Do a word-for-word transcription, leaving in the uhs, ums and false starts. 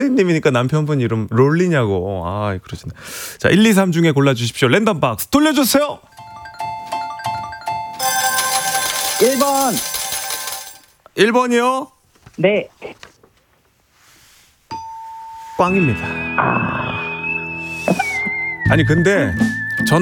님이니까 남편분 이름 롤리냐고. 아, 그러시네. 자, 일, 이, 삼 중에 골라주십시오. 랜덤 박스 돌려주세요. 일 번. 일 번이요? 네. 꽝입니다. 아니 근데